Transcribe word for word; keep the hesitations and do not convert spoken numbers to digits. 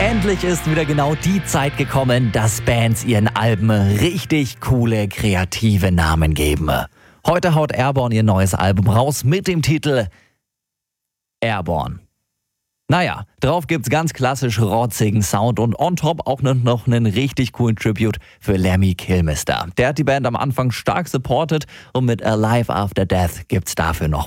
Endlich ist wieder genau die Zeit gekommen, dass Bands ihren Alben richtig coole, kreative Namen geben. Heute haut Airborne ihr neues Album raus mit dem Titel Airborne. Naja, drauf gibt's ganz klassisch rotzigen Sound und on top auch noch einen richtig coolen Tribute für Lemmy Kilmister. Der hat die Band am Anfang stark supportet und mit Alive After Death gibt's dafür noch